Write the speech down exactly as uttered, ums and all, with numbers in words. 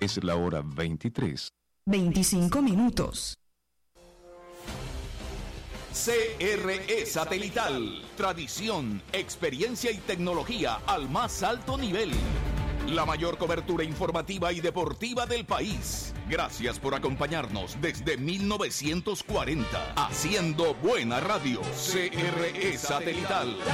Es la hora veintitrés. veinticinco minutos. C R E Satelital. Tradición, experiencia y tecnología al más alto nivel. La mayor cobertura informativa y deportiva del país. Gracias por acompañarnos desde mil novecientos cuarenta. Haciendo buena radio. C R E Satelital.